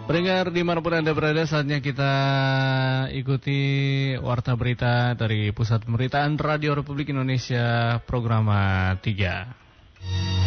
Pendengar dimanapun Anda berada, saatnya kita ikuti warta berita dari Pusat Pemberitaan Radio Republik Indonesia, Programa 3.